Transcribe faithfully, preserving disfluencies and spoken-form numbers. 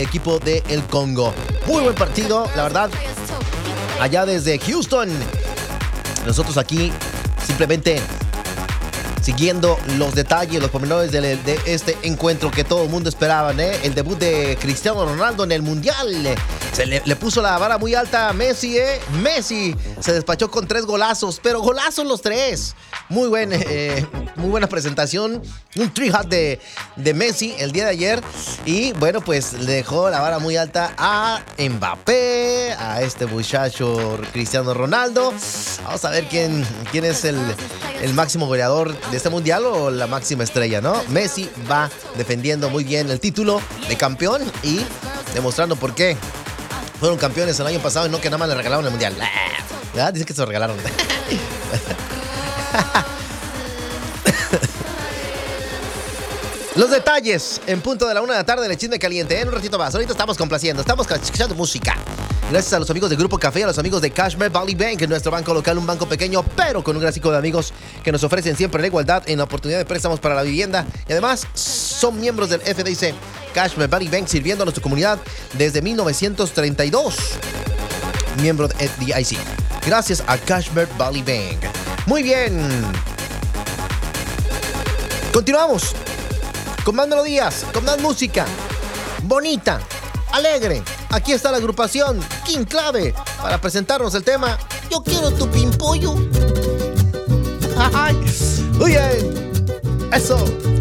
equipo de El Congo. Muy buen partido, la verdad. Allá desde Houston. Nosotros aquí simplemente siguiendo los detalles, los pormenores de, de este encuentro que todo el mundo esperaba, ¿eh? El debut de Cristiano Ronaldo en el Mundial. Se le, le puso la vara muy alta a Messi, ¿eh? Messi se despachó con tres golazos, pero golazos los tres. Muy, buen, eh, muy buena presentación. Un three-hat de, de Messi el día de ayer. Y bueno, pues le dejó la vara muy alta a Mbappé, a este muchacho Cristiano Ronaldo. Vamos a ver quién, quién es el, el máximo goleador de este mundial o la máxima estrella, ¿no? Messi va defendiendo muy bien el título de campeón y demostrando por qué fueron campeones el año pasado y no que nada más le regalaron el mundial. ¿Verdad? Dicen que se lo regalaron. Los detalles en punto de la una de la tarde en el Chisme Caliente. En un ratito más. Ahorita estamos complaciendo, estamos escuchando música. Gracias a los amigos de Grupo Café, a los amigos de Cashmere Valley Bank, nuestro banco local, un banco pequeño, pero con un gran ciclo de amigos que nos ofrecen siempre la igualdad en la oportunidad de préstamos para la vivienda. Y además son miembros del F D I C. Cashmere Valley Bank sirviendo a nuestra comunidad desde mil novecientos treinta y dos. Miembro de F D I C. Gracias a Cashmere Valley Bank. Muy bien. Continuamos con más melodías, con más música bonita, alegre. Aquí está la agrupación King Clave para presentarnos el tema Yo quiero tu pimpollo. Oye, eso.